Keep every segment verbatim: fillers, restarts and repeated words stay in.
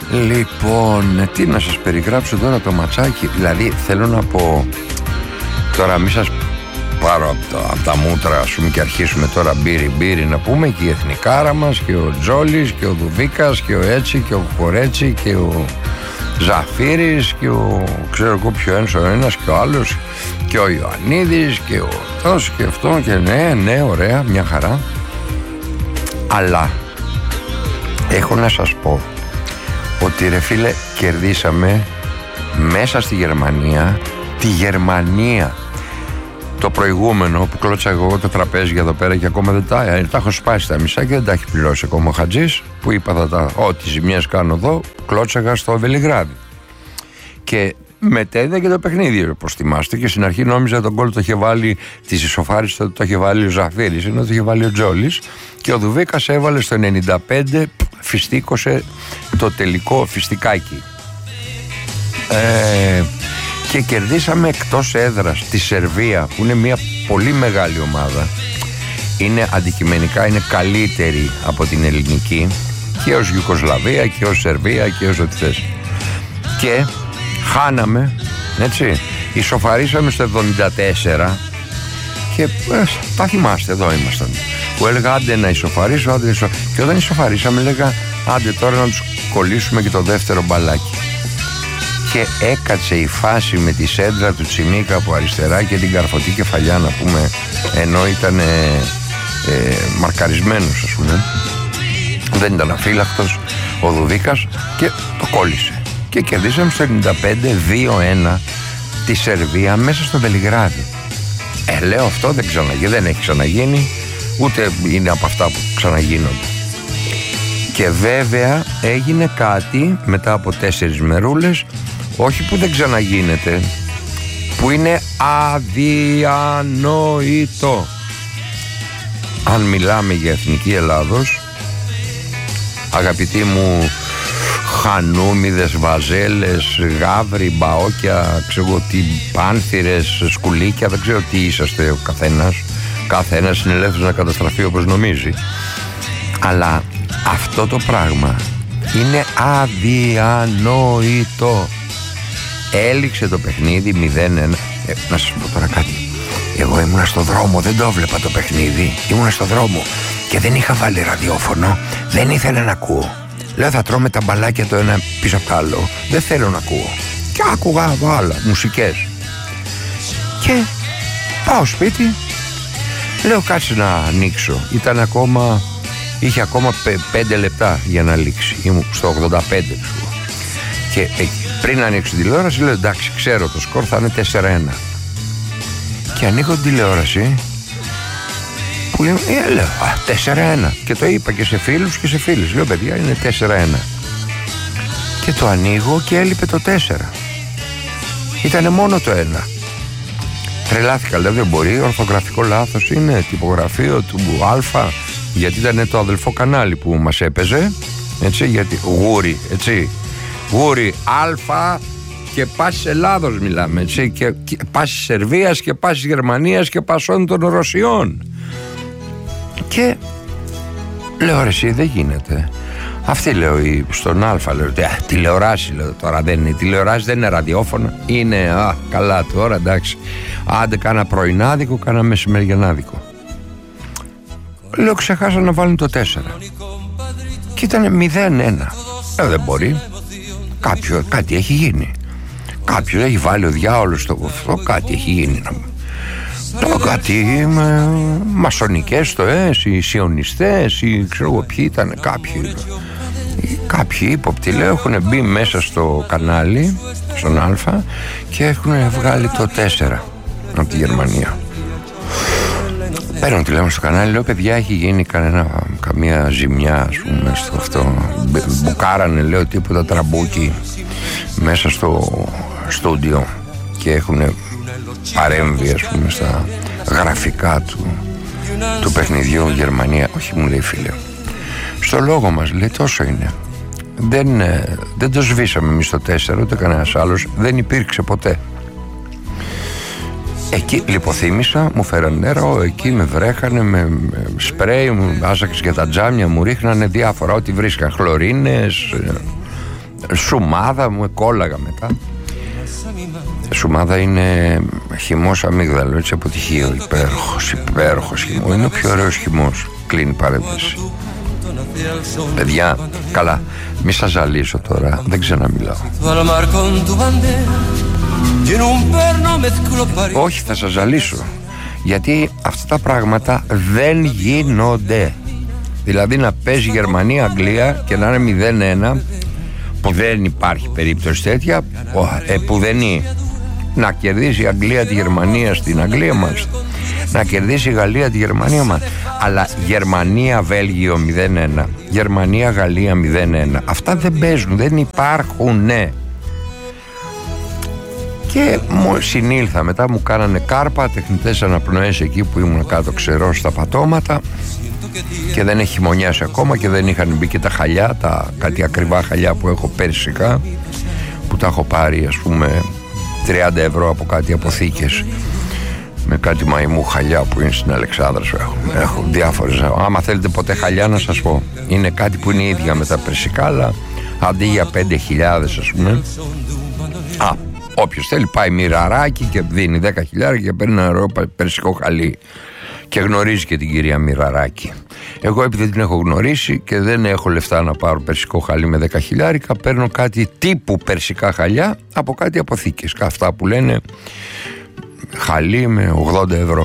Λοιπόν, τι να σας περιγράψω τώρα το ματσάκι. Δηλαδή θέλω να πω, τώρα μη σας πάρω από τα, από τα μούτρα, ας πούμε, και αρχίσουμε τώρα μπύρι μπύρι να πούμε, και η εθνικάρα μας και ο Τζόλης και ο Δουβίκας και ο έτσι και ο Κορέτσι και ο Ζαφύρης και ο ξέρω εγώ ποιο ένας ο ένας και ο άλλος και ο Ιωαννίδης και ο αυτός και αυτό και ναι ναι ωραία, μια χαρά. Αλλά έχω να σας πω ότι ρε φίλε, κερδίσαμε μέσα στη Γερμανία, τη Γερμανία. Το προηγούμενο που κλώτσα εγώ το τραπέζι εδώ πέρα και ακόμα δεν τα, τα έχω σπάσει τα μισά και δεν τα έχει πληρώσει ακόμα ο Χατζής, που είπα θα τα, ό,τι ζημιές κάνω εδώ, κλώτσαγα στο Βελιγράδι. Και μετέδιδα και το παιχνίδι, όπως θυμάστε, και στην αρχή νόμιζα τον γκολ το είχε βάλει, της ισοφάρισης το, το είχε βάλει ο Ζαφύρης, ενώ το είχε βάλει ο Τζόλης, και ο Δουβίκας έβαλε στο ενενήντα πέντε, φιστίκωσε το τελικό φιστικάκι. Ε, και κερδίσαμε εκτός έδρας τη Σερβία, που είναι μια πολύ μεγάλη ομάδα, είναι αντικειμενικά είναι καλύτερη από την ελληνική, και ως Ιουγκοσλαβία και ως Σερβία και ως ό,τι θες, και χάναμε, έτσι, ισοφαρίσαμε στο εβδομήντα τέσσερα και ε, τα θυμάστε, εδώ ήμασταν, που έλεγα άντε να ισοφαρίσω, άντε να ισοφαρίσω, και όταν ισοφαρίσαμε έλεγα άντε τώρα να τους κολλήσουμε και το δεύτερο μπαλάκι. Και έκατσε η φάση με τη σέντρα του Τσιμίκα από αριστερά και την καρφωτή κεφαλιά, να πούμε, ενώ ήταν ε, ε, μαρκαρισμένος, ας πούμε, δεν ήταν αφύλακτος ο Δουδίκας, και το κόλλησε και κερδίσαμε στο ενενήντα πέντε δύο ένα τη Σερβία μέσα στο Βελιγράδι. Ε, λέω αυτό δεν ξαναγίνει, δεν έχει ξαναγίνει, ούτε είναι από αυτά που ξαναγίνονται. Και βέβαια έγινε κάτι μετά από τέσσερις μερούλες, όχι που δεν ξαναγίνεται, που είναι αδιανόητο. Αν μιλάμε για εθνική Ελλάδος, αγαπητοί μου χανούμιδες, βαζέλες, γάβροι, μπαόκια, ξέρω τι, πάνθυρες, σκουλίκια, δεν ξέρω τι είσαστε ο καθένας. Καθένας είναι ελεύθερος να καταστραφεί όπως νομίζει. Αλλά αυτό το πράγμα είναι αδιανόητο. Έληξε το παιχνίδι μηδέν ένα. ε, Να σας πω τώρα κάτι. Εγώ ήμουνα στο δρόμο, δεν το βλέπα το παιχνίδι. Ήμουνα στο δρόμο και δεν είχα βάλει ραδιόφωνο. Δεν ήθελα να ακούω. Λέω θα τρώμε τα μπαλάκια το ένα πίσω από το άλλο. Δεν θέλω να ακούω. Και άκουγα άλλα μουσικές. Και πάω σπίτι. Λέω κάτσε να ανοίξω. Ήταν ακόμα, είχε ακόμα πέντε λεπτά για να λήξει. Ήμουν στο ογδόντα πέντε. Και πριν ανοίξω την τηλεόραση λέω εντάξει, ξέρω το σκορ θα είναι τέσσερα ένα. Και ανοίγω την τηλεόραση που λέω, ε, λέω α, τέσσερα ένα. Και το είπα και σε φίλους και σε φίλους. Λέω παιδιά είναι τέσσερα ένα. Και το ανοίγω και έλειπε το τέσσερα. Ήτανε μόνο το ένα. Τρελάθηκα, λέω δεν μπορεί, ορθογραφικό λάθος είναι, τυπογραφείο του Α, γιατί ήταν το αδελφό κανάλι που μας έπαιζε, έτσι, γιατί γούρι, έτσι, γούρι Α και πάσης Ελλάδος μιλάμε, έτσι, και, και πάσης Σερβίας και πάσης Γερμανίας και πασών των Ρωσιών. Και λέω ρε εσύ δεν γίνεται. Αυτή λέω στον Α, λέω τηλεοράση, λέω τώρα δεν είναι τηλεοράση, δεν είναι ραδιόφωνο, είναι α, καλά τώρα εντάξει, άντε κάνα πρωινάδικο, κάνα μεσημεριανάδικο. Λέω ξεχάσα να βάλουν το τέσσερα και ήταν μηδέν ένα. Λέω δεν μπορεί, κάποιο, κάτι έχει γίνει, κάποιος έχει βάλει ο διάολος στο αυτό, κάτι έχει γίνει. Το κάτι με μασονικές τοές, οι σιωνιστές, οι ξέρω εγώ ποιοι ήταν, κάποιοι κάποιοι ύποπτοι λέω έχουν μπει μέσα στο κανάλι, στον Α, και έχουν βγάλει το τέσσερα από τη Γερμανία. Παίρνω τηλέφωνο στο κανάλι, λέω παιδιά έχει γίνει κανένα, καμία ζημιά ας πούμε στο αυτό, μπουκάρανε λέω τίποτα τραμπούκι μέσα στο στούντιο και έχουν παρέμβει ας πούμε στα γραφικά του, του παιχνιδιού Γερμανία. Όχι μου λέει φίλε, στο λόγο μας λέει τόσο είναι, δεν, δεν το σβήσαμε εμείς το τέσσερα ούτε κανένας άλλος, δεν υπήρξε ποτέ. Εκεί λιποθύμησα, μου φέραν νερό, εκεί με βρέχανε με, με σπρέι, μου άζαξε για τα τζάμια, μου ρίχνανε διάφορα ό,τι βρίσκαν, χλωρίνες, Σουμάδα, μου κόλλαγα μετά. Σουμάδα είναι χυμός αμύγδαλο, έτσι, από τυχείο. Υπέροχος, υπέροχος χυμός. Είναι ο πιο ωραίος χυμός. Κλείνει παρένθεση. Παιδιά, καλά, μη σας ζαλίσω τώρα, δεν ξαναμιλάω. Όχι, θα σας ζαλίσω. Γιατί αυτά τα πράγματα δεν γίνονται. Δηλαδή να παίζει Γερμανία-Αγγλία και να είναι μηδέν ένα, που δεν υπάρχει περίπτωση τέτοια, ε, που δεν είναι. Να κερδίσει η Αγγλία τη Γερμανία στην Αγγλία μας, να κερδίσει η Γαλλία τη Γερμανία μας. Αλλά Γερμανία-Βέλγιο μηδέν ένα, Γερμανία-Γαλλία μηδέν ένα, αυτά δεν παίζουν, δεν υπάρχουν, ναι. Και μου συνήλθα μετά, μου κάνανε κάρπα, τεχνητές αναπνοές εκεί που ήμουν κάτω ξερός στα πατώματα, και δεν έχει χειμωνιάσει ακόμα και δεν είχαν μπει και τα χαλιά, τα κάτι ακριβά χαλιά που έχω περσικά, που τα έχω πάρει ας πούμε τριάντα ευρώ από κάτι αποθήκες, με κάτι μαϊμού χαλιά που είναι στην Αλεξάνδρα. Έχω, έχω διάφορες. Άμα θέλετε ποτέ χαλιά να σας πω, είναι κάτι που είναι ίδια με τα περσικά, αλλά αντί για πέντε χιλιάδες ας πούμε, α, όποιος θέλει πάει μοιραράκι και δίνει δέκα χιλιάδες και παίρνει ένα ωραίο περσικό χαλί. Και γνωρίζει και την κυρία Μοιραράκη. Εγώ επειδή την έχω γνωρίσει και δεν έχω λεφτά να πάρω περσικό χαλί με δέκα χιλιάρικα, παίρνω κάτι τύπου περσικά χαλιά από κάτι αποθήκες. Αυτά που λένε χαλί με ογδόντα ευρώ.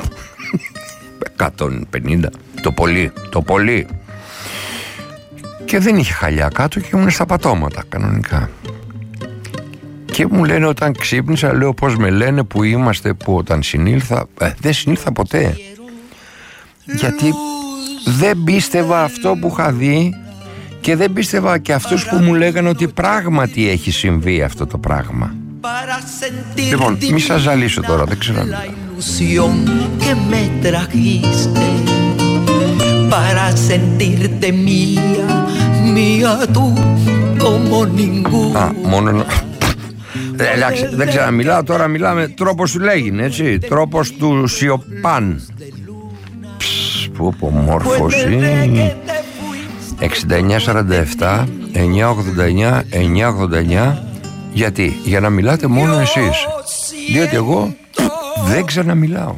εκατόν πενήντα. Το πολύ, το πολύ. Και δεν είχε χαλιά κάτω και ήμουν στα πατώματα κανονικά. Και μου λένε όταν ξύπνησα, λέω πώς με λένε που είμαστε, που όταν συνήλθα, ε, δεν συνήλθα ποτέ. Γιατί δεν πίστευα αυτό που είχα δει και δεν πίστευα και αυτούς που μου λέγανε ότι πράγματι έχει συμβεί αυτό το πράγμα. Λοιπόν, μη σας ζαλίσω τώρα, δεν ξέρω. Α, μόνο να... Εντάξει, δεν ξαναμιλάω, τώρα μιλάμε, τρόπος του λέγειν, έτσι, τρόπος του Σιωπάν. Που απομόρφωση. Εξήντα εννιά σαράντα επτά εννιά ογδόντα εννιά εννιά ογδόντα εννιά. Γιατί, για να μιλάτε μόνο εσείς, διότι εγώ δεν ξαναμιλάω.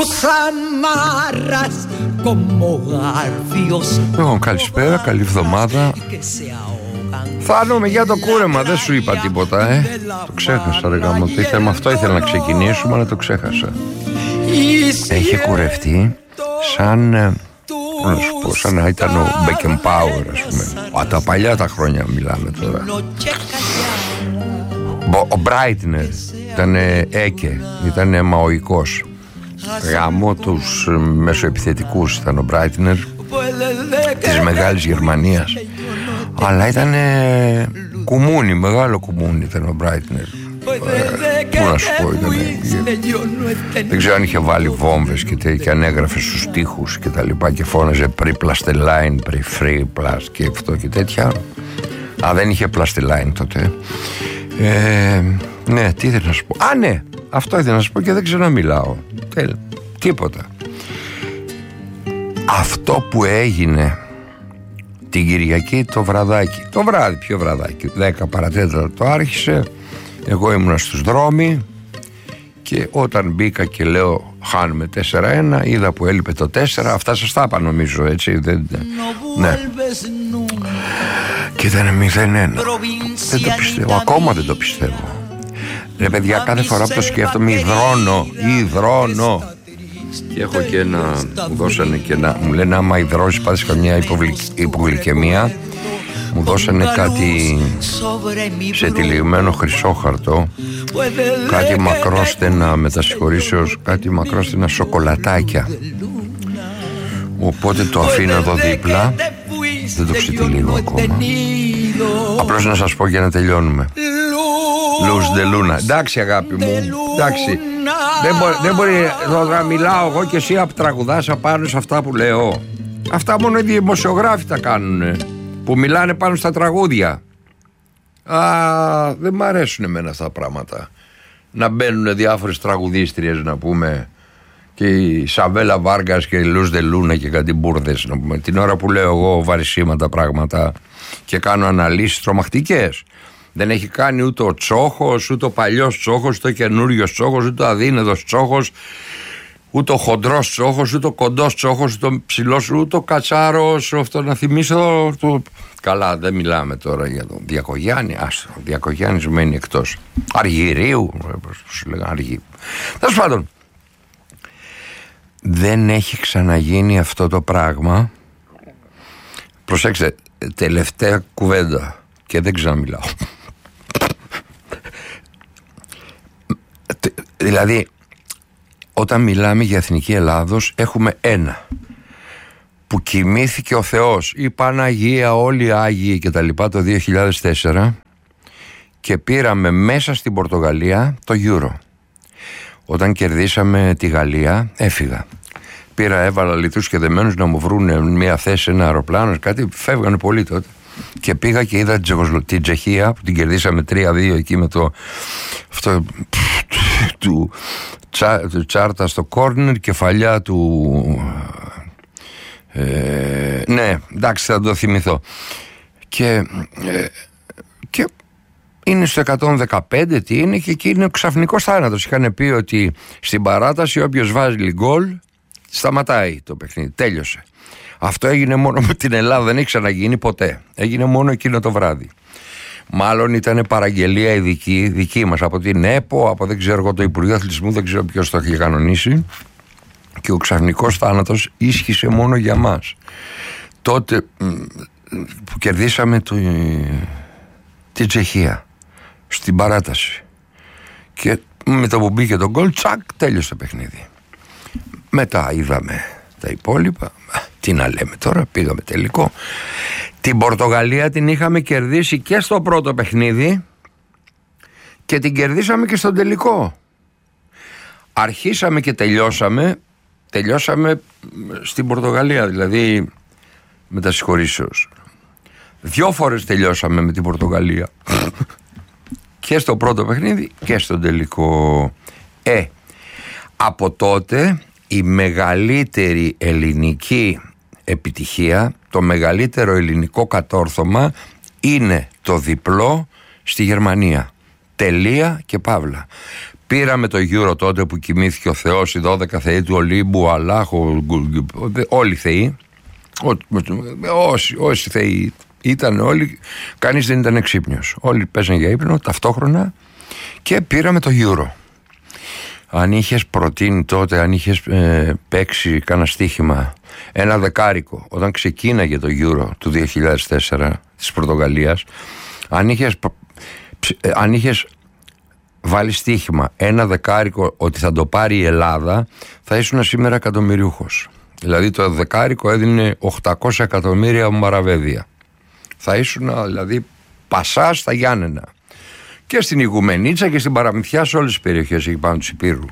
Λοιπόν, καλησπέρα, καλή εβδομάδα. Θάνομαι για το κούρεμα, δεν σου είπα τίποτα, ε. Το ξέχασα, ρε γάμο. Με αυτό ήθελα να ξεκινήσουμε, αλλά το ξέχασα. Έχει κουρευτεί σαν, να σου πω, σαν να ήταν ο Beckenbauer, ας πούμε. Α, τα παλιά τα χρόνια μιλάμε τώρα. Ο Μπράιτνερ ήταν έκε, ήταν μαοϊκός. Γάμο τους μεσοεπιθετικούς ήταν ο Μπράιτνερ της Μεγάλης Γερμανίας. Αλλά ήταν κουμούνι, μεγάλο κουμούνι ήταν ο Μπράιτνερ. Ε, πού να σου πω, ήταν, δεν ξέρω αν είχε βάλει βόμβες και, και αν έγραφε στους τοίχους και τα λοιπά και φώναζε pre-plastelaine, pre-free plast και αυτό και τέτοια. Α, δεν είχε plastelaine τότε. Ε, ναι, τι ήθελα να σου πω. Α, ναι, αυτό ήθελα να σου πω και δεν ξέρω να μιλάω. Τέλ, τίποτα. Αυτό που έγινε την Κυριακή το βραδάκι, το βράδυ, ποιο βραδάκι, δέκα παρατέταρτο το άρχισε. Εγώ ήμουνα στους δρόμοι και όταν μπήκα και λέω χάνουμε τέσσερα ένα, είδα που έλειπε το τέσσερα. Αυτά σας τα είπα νομίζω, έτσι, δεν, ναι. Και ήταν μηδέν ένα. Δεν το πιστεύω, ακόμα δεν το πιστεύω. Ρε παιδιά, κάθε φορά που το σκέφτομαι υδρώνω, υδρώνω. Και έχω και ένα, μου δώσανε και ένα, μου λένε άμα υδρώσεις πάθεις καμιά υπογλυκαιμία. Μου δώσανε κάτι σε τυλιγμένο χρυσόχαρτο, κάτι μακρόστενα μετασυγχωρήσεως, κάτι μακρόστενα σοκολατάκια. Οπότε το αφήνω εδώ δίπλα, δεν το ξετυλίγω ακόμα. Απλώς να σας πω για να τελειώνουμε. Luz de Luna. Εντάξει αγάπη μου, εντάξει. Δεν μπορεί, δεν μπορεί να μιλάω εγώ και εσύ τραγουδάς απάνω σε αυτά που λέω. Αυτά μόνο οι δημοσιογράφοι τα κάνουνε, που μιλάνε πάνω στα τραγούδια. Α, δεν μ' αρέσουν εμένα αυτά τα πράγματα. Να μπαίνουν διάφορες τραγουδίστριες, να πούμε, και η Σαβέλα Βάργκας και η Luz de Luna και κάτι μπουρδες, να πούμε, την ώρα που λέω εγώ βαρισίματα πράγματα. και κάνω αναλύσεις τρομακτικές. Δεν έχει κάνει ούτε ο Τσόχος, ούτε ο παλιός Τσόχος, ούτε ο καινούριος Τσόχος, ούτε ο αδύνατος Τσόχος, ούτε ο χοντρός Τσόχος, ούτε ο κοντός Τσόχος, ούτε ο ψηλός, ούτε ο Κατσάρος. Αυτό να θυμίσω. Το... Καλά, δεν μιλάμε τώρα για τον Διακογιάννη. Άστο, ο Διακογιάννης μένει εκτός. Αργυρίου, πώς λέγανε, Αργυρίου. Τέλος πάντων, δεν έχει ξαναγίνει αυτό το πράγμα. Προσέξτε, τελευταία κουβέντα και δεν ξαναμιλάω. Δηλαδή, όταν μιλάμε για Εθνική Ελλάδος, έχουμε ένα που κοιμήθηκε ο Θεός, η Παναγία, όλοι οι Άγιοι και τα λοιπά το δύο χιλιάδες τέσσερα και πήραμε μέσα στην Πορτογαλία το Euro. Όταν κερδίσαμε τη Γαλλία, έφυγα. Πήρα, έβαλα λιθούς και δεμένους να μου βρουν μια θέση, ένα αεροπλάνο, κάτι, φεύγανε πολύ τότε. Και πήγα και είδα την Τσεχία που την κερδίσαμε τρία δύο εκεί με το αυτό του, τσα, του Τσάρτα στο κόρνερ, κεφαλιά του ε, ναι, εντάξει, θα το θυμηθώ. Και, ε, και είναι στο εκατόν δεκαπέντε, τι είναι, και εκεί είναι ο ξαφνικός θάνατος. Είχαν πει ότι στην παράταση όποιος βάζει γκολ σταματάει το παιχνίδι, τέλειωσε. Αυτό έγινε μόνο με την Ελλάδα, δεν έχει ξαναγίνει ποτέ. Έγινε μόνο εκείνο το βράδυ. Μάλλον ήταν παραγγελία ειδική, δική μας, από την ΕΠΟ, από δεν ξέρω εγώ το Υπουργείο Αθλητισμού, δεν ξέρω ποιος το έχει κανονίσει. Και ο ξαφνικός θάνατος ίσχυσε μόνο για μας. Τότε που κερδίσαμε το, την Τσεχία στην παράταση. Και με το που μπήκε το γκολ, τσακ, τέλειωσε το παιχνίδι. Μετά είδαμε τα υπόλοιπα. Τι να λέμε τώρα, πήγαμε τελικό. Την Πορτογαλία την είχαμε κερδίσει και στο πρώτο παιχνίδι και την κερδίσαμε και στον τελικό. Αρχίσαμε και τελειώσαμε, τελειώσαμε στην Πορτογαλία, δηλαδή με τα συγχωρήσεως. Δυο φορές τελειώσαμε με την Πορτογαλία. Και στο πρώτο παιχνίδι και στον τελικό. Ε, από τότε η μεγαλύτερη ελληνική επιτυχία, το μεγαλύτερο ελληνικό κατόρθωμα είναι το διπλό στη Γερμανία. Τελεία και παύλα. Πήραμε το Euro τότε που κοιμήθηκε ο Θεός, οι δώδεκα θεοί του Ολύμπου, Αλλάχο, όλοι οι θεοί, όσοι, όσοι θεοί ήταν όλοι, κανείς δεν ήταν εξύπνιος. Όλοι παίζαν για ύπνο ταυτόχρονα και πήραμε το Euro. Αν είχες προτείνει τότε, αν είχες ε, παίξει κάνα στοίχημα, ένα δεκάρικο, όταν ξεκίναγε το Euro του δύο χιλιάδες τέσσερα της Πορτογαλίας, αν είχες, ε, αν είχες βάλει στοίχημα ένα δεκάρικο ότι θα το πάρει η Ελλάδα, θα ήσουν σήμερα εκατομμυριούχος. Δηλαδή το δεκάρικο έδινε οκτακόσια εκατομμύρια μαραβέδια. Θα ήσουν δηλαδή πασά στα Γιάννενα. Και στην Ιγουμενίτσα και στην Παραμυθιά, σε όλες τις περιοχές εκεί πάνω του Υπήρου.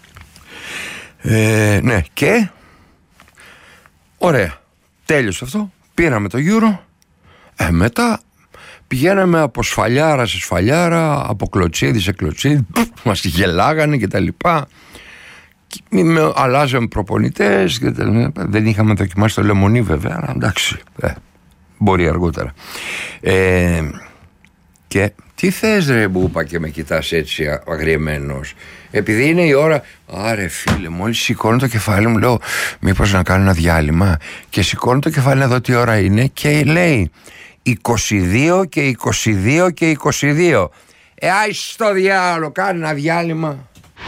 Ε, ναι, και ωραία, τέλειωσε αυτό. Πήραμε το Euro. Ε, μετά πηγαίναμε από σφαλιάρα σε σφαλιάρα, από κλωτσίδι σε κλωτσίδι, μας γελάγανε και τα λοιπά. Με, αλλάζαμε προπονητές και τα, δεν είχαμε δοκιμάσει το λεμονί βέβαια, αλλά εντάξει, ε, μπορεί αργότερα. Ε, και τι θες ρε μπούπα και με κοιτάς έτσι αγριεμένος? Επειδή είναι η ώρα. Άρε φίλε, μόλις σηκώνω το κεφάλι μου, λέω μήπως να κάνω ένα διάλειμμα? Και σηκώνω το κεφάλι να δω τι ώρα είναι και λέει είκοσι δύο και είκοσι δύο και είκοσι δύο. Ε, άι στο διάλο, κάνει ένα διάλειμμα.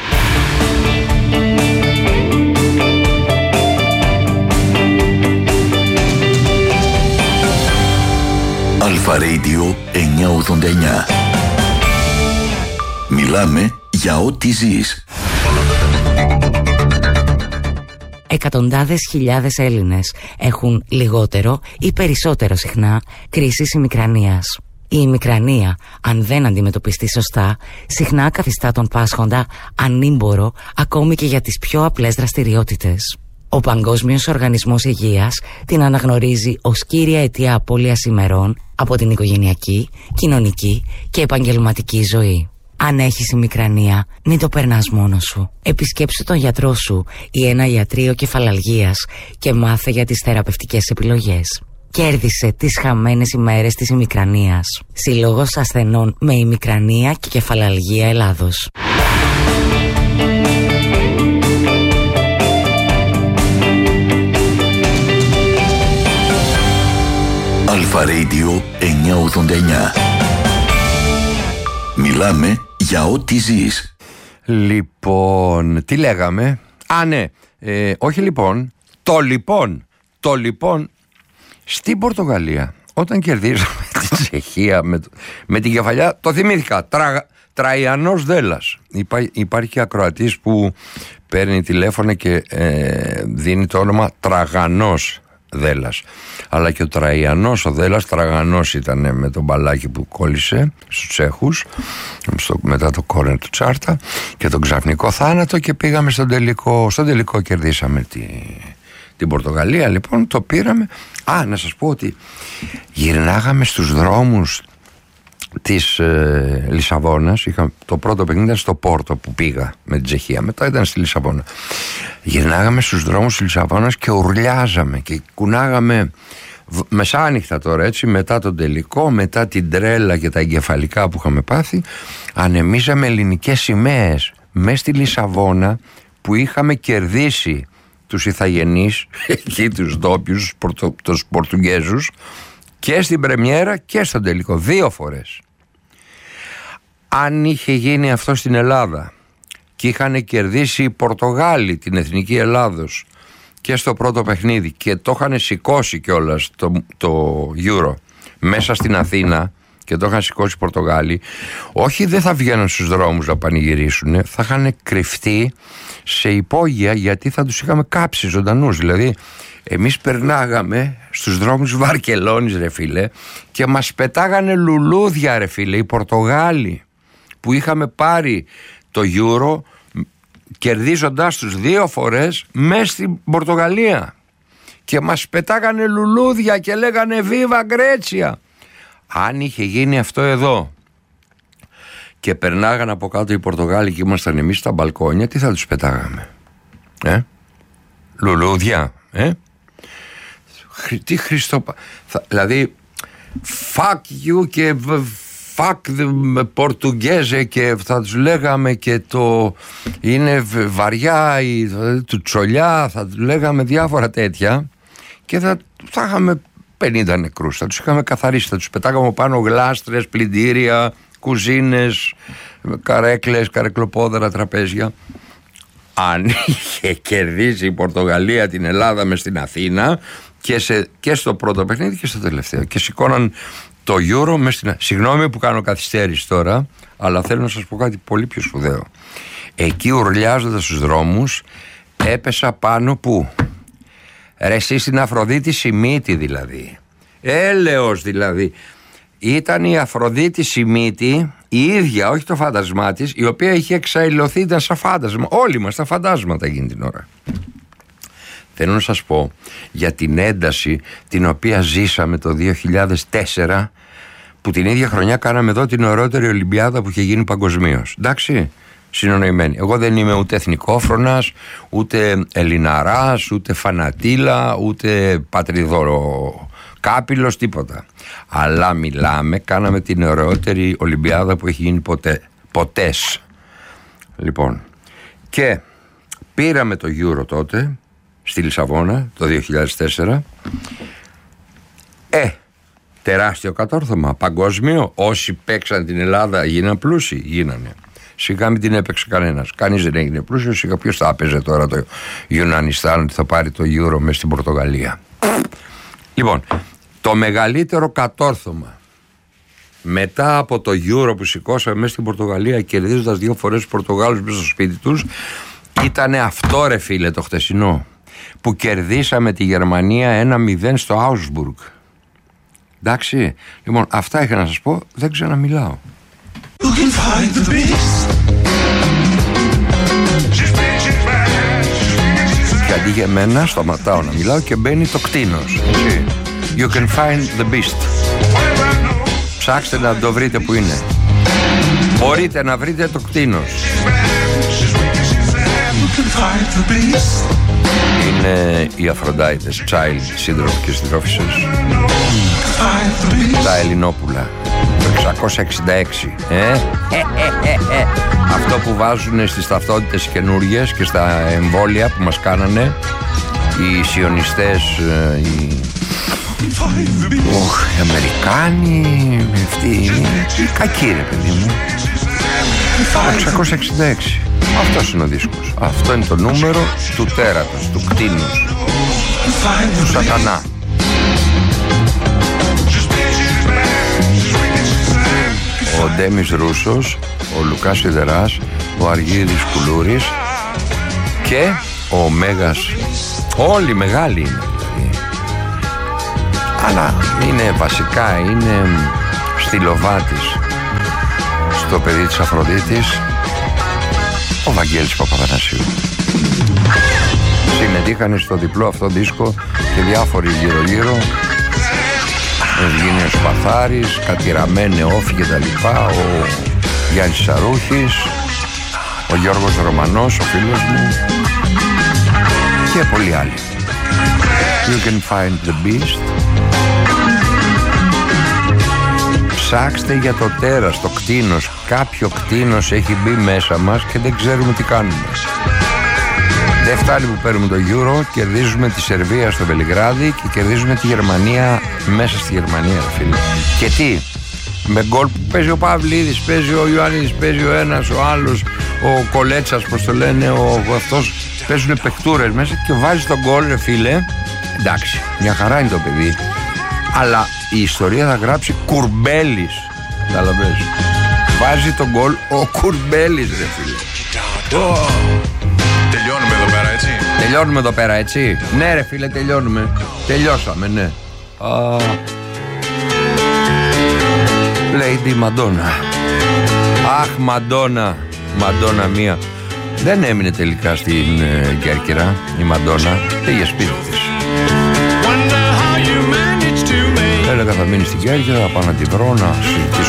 Αλφα Radio εννιακόσια ογδόντα εννιά. Μιλάμε για ό,τι ζεις. Εκατοντάδες χιλιάδες Έλληνες έχουν λιγότερο ή περισσότερο συχνά κρίσεις ημικρανίας. Η ημικρανία, αν δεν αντιμετωπιστεί σωστά, συχνά καθιστά τον πάσχοντα ανήμπορο ακόμη και για τις πιο απλές δραστηριότητες. Ο Παγκόσμιος Οργανισμός Υγείας την αναγνωρίζει ως κύρια αιτία απώλειας ημερών από την οικογενειακή, κοινωνική και επαγγελματική ζωή. Αν έχεις ημικρανία, μην το περνάς μόνος σου. Επισκέψου τον γιατρό σου ή ένα ιατρείο κεφαλαλγίας και μάθε για τις θεραπευτικές επιλογές. κέρδισε τις χαμένες ημέρες της ημικρανίας. Σύλλογος ασθενών με ημικρανία και κεφαλαλγία Ελλάδος. Αλφα Radio εννιακόσια ογδόντα εννιά. Μιλάμε για ό,τι ζεις. Λοιπόν, τι λέγαμε? Α, ναι, ε, όχι λοιπόν, το λοιπόν, το λοιπόν, στην Πορτογαλία, όταν κερδίσαμε την Τσεχία με, με την κεφαλιά, το θυμήθηκα, τρα, Τραϊανός Δέλλας. Υπά, υπάρχει ακροατής που παίρνει τηλέφωνο και ε, δίνει το όνομα Τραγανός Δέλλας. Αλλά και ο Τραϊανός ο Δέλλας Τραγανός ήταν με τον μπαλάκι που κόλλησε στους Τσέχους στο, μετά το κόρνερ του Τσάρτα και τον ξαφνικό θάνατο, και πήγαμε στον τελικό. Στον τελικό κερδίσαμε τη, την Πορτογαλία. Λοιπόν, το πήραμε. Α, να σας πω ότι γυρνάγαμε στους δρόμους της ε, Λισαβόνας. Είχα, το πρώτο παιχνίδι ήταν στο Πόρτο που πήγα με την Τσεχία, μετά ήταν στη Λισαβόνα. Γυρνάγαμε στους δρόμους της Λισαβόνας και ουρλιάζαμε και κουνάγαμε μεσάνυχτα τώρα, έτσι, μετά τον τελικό, μετά την τρέλα και τα εγκεφαλικά που είχαμε πάθει, ανεμίζαμε ελληνικές σημαίες μες στη Λισαβόνα που είχαμε κερδίσει τους Ιθαγενείς εκεί, τους ντόπιους, Πορτο, τους Πορτουγκέζους, και στην πρεμιέρα και στον τελικό, δύο φορές. Αν είχε γίνει αυτό στην Ελλάδα και είχαν κερδίσει οι Πορτογάλοι την Εθνική Ελλάδος και στο πρώτο παιχνίδι και το είχαν σηκώσει κιόλας το, το Euro μέσα στην Αθήνα και το είχαν σηκώσει οι Πορτογάλοι, όχι δεν θα βγαίνουν στους δρόμους να πανηγυρίσουν, θα είχαν κρυφτεί σε υπόγεια, γιατί θα τους είχαμε κάψει ζωντανούς. Δηλαδή εμείς περνάγαμε στους δρόμους Βαρκελόνης, ρε φίλε, και μας πετάγανε λουλούδια, ρε φίλε, οι Πορτογάλοι που είχαμε πάρει το Euro κερδίζοντας τους δύο φορές μέσα στην Πορτογαλία, και μας πετάγανε λουλούδια και λέγανε Viva Grecia. Αν είχε γίνει αυτό εδώ και περνάγανε από κάτω οι Πορτογάλοι και ήμασταν εμείς στα μπαλκόνια, τι θα τους πετάγαμε? Ε? Λουλούδια, ε? Τι Χριστό... Δηλαδή fuck you και fuck the Πορτουγκέζε, και θα τους λέγαμε και το είναι βαριά η, του τσολιά, θα τους λέγαμε διάφορα τέτοια, και θα, θα είχαμε πενήντα νεκρούς, θα τους είχαμε καθαρίσει, θα τους πετάγαμε πάνω γλάστρες, πλυντήρια, κουζίνες, καρέκλες, καρεκλοπόδερα, τραπέζια. Αν είχε κερδίσει η Πορτογαλία την Ελλάδα μες στην Αθήνα και, σε, και στο πρώτο παιχνίδι και στο τελευταίο, και σηκώναν το Euro μες στην... Συγγνώμη που κάνω καθυστέρηση τώρα, αλλά θέλω να σας πω κάτι πολύ πιο σπουδαίο. Εκεί ουρλιάζοντας στους δρόμους έπεσα πάνω που? Ρε εσύ στην Αφροδίτη Σιμίτη δηλαδή. Έλεος δηλαδή. Ήταν η Αφροδίτη Σιμίτη η ίδια, όχι το φάντασμά της, η οποία είχε εξαϊλωθεί, ήταν σαν φάντασμα. Όλοι μας τα φαντάσματα εκείνη την ώρα. Θέλω να σας πω για την ένταση την οποία ζήσαμε το δύο χιλιάδες τέσσερα, που την ίδια χρονιά κάναμε εδώ την ωραιότερη Ολυμπιάδα που είχε γίνει παγκοσμίως. Εντάξει, συνονοημένη. Εγώ δεν είμαι ούτε εθνικόφρονας, ούτε Ελληναράς, ούτε φανατήλα, ούτε πατριδωρο κάπηλος, τίποτα. Αλλά μιλάμε, κάναμε την ωραιότερη Ολυμπιάδα που έχει γίνει ποτέ. Ποτές. Λοιπόν, και πήραμε το Euro τότε στη Λισαβόνα το δύο χιλιάδες τέσσερα. Ε, τεράστιο κατόρθωμα, παγκόσμιο. Όσοι παίξαν την Ελλάδα γίναν πλούσιοι, γίνανε. Σιγά μην την έπαιξε κανένας. Κανείς δεν έγινε πλούσιος. Σιγά ποιος θα έπαιζε τώρα το Ιουνανιστάν ότι θα πάρει το Euro μες στην Πορτογαλία? Λοιπόν, το μεγαλύτερο κατόρθωμα μετά από το Euro που σηκώσαμε μέσα στην Πορτογαλία, κερδίζοντας δύο φορές τους Πορτογάλους μέσα στο σπίτι τους, ήταν αυτό, ρε φίλε, το χτεσινό, που κερδίσαμε τη Γερμανία ένα μηδέν στο Augsburg. Εντάξει, λοιπόν, αυτά είχα να σας πω, δεν ξαναμιλάω. Και αντί για μένα σταματάω να μιλάω και μπαίνει το κτήνος. You can find the beast. Ψάξτε να το βρείτε που είναι. Μπορείτε να βρείτε το κτήνος. Είναι οι Αφροδίτες, Child, σύντροφοι και συντρόφισσες. Τα Ελληνόπουλα. Το εξακόσια εξήντα έξι. Ε? Ε, ε, ε, ε. Αυτό που βάζουν στις ταυτότητες καινούριες και στα εμβόλια που μας κάνανε οι σιωνιστές, οι, oh, οι Αμερικάνοι, αυτοί οι κακοί, ρε παιδί μου. Το εξακόσια εξήντα έξι. Αυτός είναι ο δίσκος. Αυτό είναι το νούμερο του τέρατος, του κτίνους, του σατανά. Ο Ντέμις Ρούσος, ο Λουκάς Σιδεράς, ο Αργύρης Κουλούρης και ο Μέγας. Όλοι μεγάλοι είναι δηλαδή. Αλλά είναι βασικά, είναι στυλοβάτης στο παιδί της Αφροδίτης, ο Βαγγέλης Παπαθανασίου. Συμμετείχαν στο διπλό αυτό δίσκο και διάφοροι γύρω-γύρω. Ευγένιος Παθάρης, Κατηραμένε Όφη και τα λοιπά, ο Γιάννης Σαρούχης, ο Γιώργος Ρωμανός, ο φίλος μου και πολλοί άλλοι. You can find the beast. Ψάξτε για το τέρας, το κτίνος. Κάποιο κτίνος έχει μπει μέσα μας και δεν ξέρουμε τι κάνουμε. Δεν φτάνει που παίρνουμε το Euro, κερδίζουμε τη Σερβία στο Βελιγράδι και κερδίζουμε τη Γερμανία μέσα στη Γερμανία, φίλε. Και τι, με γκολ που παίζει ο Παυλίδης, παίζει ο Ιωάννης, παίζει ο ένας, ο άλλος, ο Κολέτσας, πως το λένε, ο, ο αυτός, παίζουν παιχτούρες μέσα και βάζει τον γκολ, ρε φίλε. Εντάξει, μια χαρά είναι το παιδί, αλλά η ιστορία θα γράψει Κουρμπέλης. Καταλαβαίνεις. Βάζει τον γκολ ο Κουρμπέλης, ρε φίλε. Oh. Τελειώνουμε εδώ πέρα, έτσι. Τελειώνουμε εδώ πέρα, έτσι. Ναι, ρε φίλε, τελειώνουμε. Τελειώσαμε, ναι. Uh, Lady Madonna. Αχ, Μαντόνα. Μαντόνα μία. Δεν έμεινε τελικά στην ε, Κέρκυρα η Μαντόνα. Πήγε σπίτι της. Έλεγα θα μείνει στην Κέρκυρα, θα πάω να τη βρω, να συζητήσω